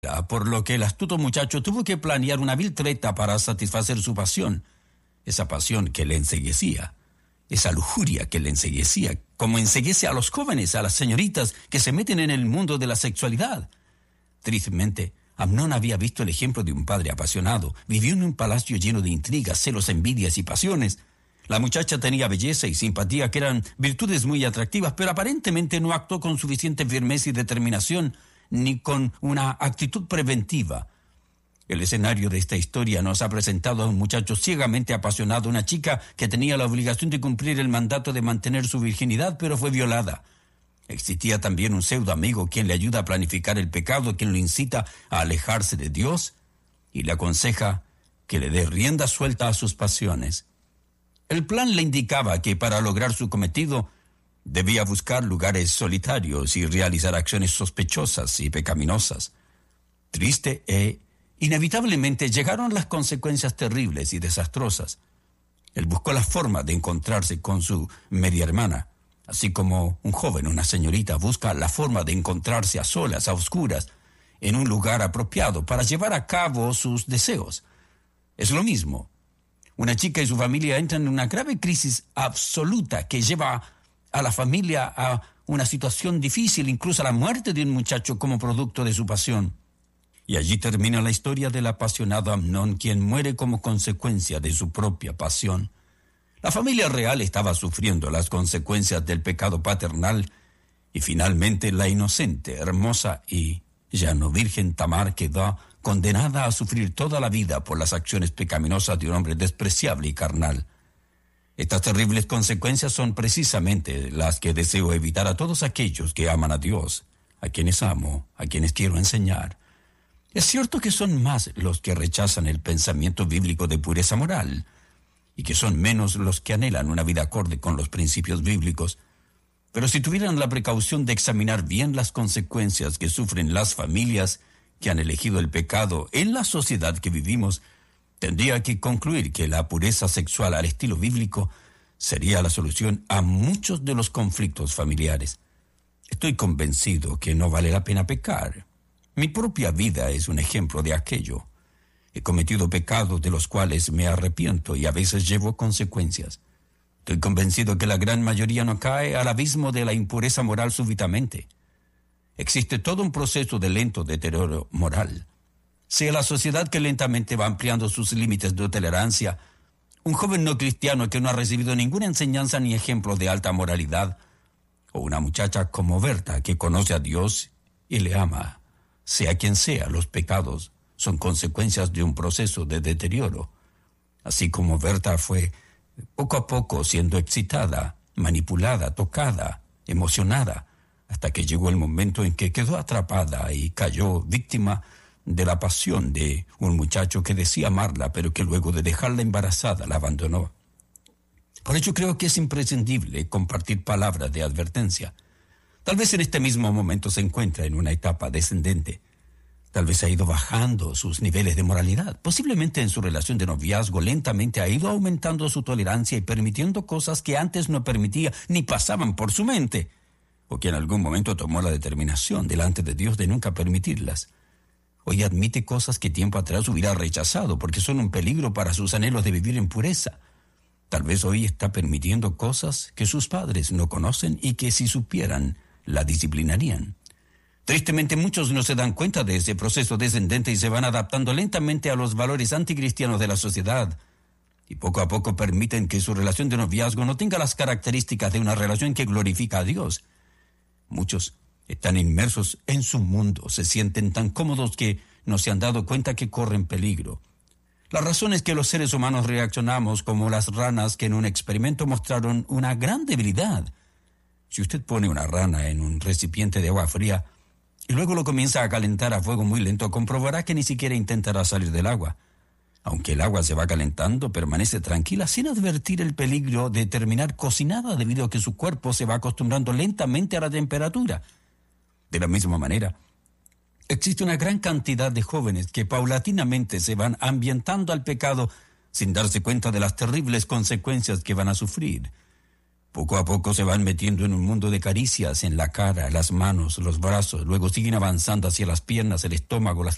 ira, por lo que el astuto muchacho tuvo que planear una vil treta para satisfacer su pasión. Esa pasión que le enceguecía, esa lujuria que le enceguecía, como enceguece a los jóvenes, a las señoritas que se meten en el mundo de la sexualidad. Tristemente, Amnón había visto el ejemplo de un padre apasionado. Vivió en un palacio lleno de intrigas, celos, envidias y pasiones. La muchacha tenía belleza y simpatía, que eran virtudes muy atractivas, pero aparentemente no actuó con suficiente firmeza y determinación, ni con una actitud preventiva. El escenario de esta historia nos ha presentado a un muchacho ciegamente apasionado, una chica que tenía la obligación de cumplir el mandato de mantener su virginidad, pero fue violada. Existía también un pseudo amigo quien le ayuda a planificar el pecado, quien lo incita a alejarse de Dios y le aconseja que le dé rienda suelta a sus pasiones. El plan le indicaba que para lograr su cometido debía buscar lugares solitarios y realizar acciones sospechosas y pecaminosas. Triste inevitablemente llegaron las consecuencias terribles y desastrosas. Él buscó la forma de encontrarse con su media hermana, así como un joven, una señorita, busca la forma de encontrarse a solas, a oscuras, en un lugar apropiado para llevar a cabo sus deseos. Es lo mismo. Una chica y su familia entran en una grave crisis absoluta que lleva a la familia a una situación difícil, incluso a la muerte de un muchacho como producto de su pasión. Y allí termina la historia del apasionado Amnón, quien muere como consecuencia de su propia pasión. La familia real estaba sufriendo las consecuencias del pecado paternal y finalmente la inocente, hermosa y ya no virgen Tamar quedó condenada a sufrir toda la vida por las acciones pecaminosas de un hombre despreciable y carnal. Estas terribles consecuencias son precisamente las que deseo evitar a todos aquellos que aman a Dios, a quienes amo, a quienes quiero enseñar. Es cierto que son más los que rechazan el pensamiento bíblico de pureza moral y que son menos los que anhelan una vida acorde con los principios bíblicos, pero si tuvieran la precaución de examinar bien las consecuencias que sufren las familias que han elegido el pecado en la sociedad que vivimos, tendría que concluir que la pureza sexual al estilo bíblico sería la solución a muchos de los conflictos familiares. Estoy convencido que no vale la pena pecar. Mi propia vida es un ejemplo de aquello. He cometido pecados de los cuales me arrepiento y a veces llevo consecuencias. Estoy convencido que la gran mayoría no cae al abismo de la impureza moral súbitamente. Existe todo un proceso de lento deterioro moral. Sea la sociedad que lentamente va ampliando sus límites de tolerancia, un joven no cristiano que no ha recibido ninguna enseñanza ni ejemplo de alta moralidad, o una muchacha como Berta que conoce a Dios y le ama. Sea quien sea, los pecados son consecuencias de un proceso de deterioro. Así como Berta fue poco a poco siendo excitada, manipulada, tocada, emocionada, hasta que llegó el momento en que quedó atrapada y cayó víctima de la pasión de un muchacho que decía amarla, pero que luego de dejarla embarazada la abandonó. Por ello creo que es imprescindible compartir palabras de advertencia. Tal vez en este mismo momento se encuentra en una etapa descendente. Tal vez ha ido bajando sus niveles de moralidad. Posiblemente en su relación de noviazgo lentamente ha ido aumentando su tolerancia y permitiendo cosas que antes no permitía ni pasaban por su mente, o que en algún momento tomó la determinación delante de Dios de nunca permitirlas. Hoy admite cosas que tiempo atrás hubiera rechazado porque son un peligro para sus anhelos de vivir en pureza. Tal vez hoy está permitiendo cosas que sus padres no conocen y que si supieran la disciplinarían. Tristemente muchos no se dan cuenta de ese proceso descendente y se van adaptando lentamente a los valores anticristianos de la sociedad y poco a poco permiten que su relación de noviazgo no tenga las características de una relación que glorifica a Dios. Muchos están inmersos en su mundo, se sienten tan cómodos que no se han dado cuenta que corren peligro. La razón es que los seres humanos reaccionamos como las ranas que en un experimento mostraron una gran debilidad. Si usted pone una rana en un recipiente de agua fría y luego lo comienza a calentar a fuego muy lento, comprobará que ni siquiera intentará salir del agua. Aunque el agua se va calentando, permanece tranquila sin advertir el peligro de terminar cocinada debido a que su cuerpo se va acostumbrando lentamente a la temperatura. De la misma manera, existe una gran cantidad de jóvenes que paulatinamente se van ambientando al pecado sin darse cuenta de las terribles consecuencias que van a sufrir. Poco a poco se van metiendo en un mundo de caricias en la cara, las manos, los brazos, luego siguen avanzando hacia las piernas, el estómago, las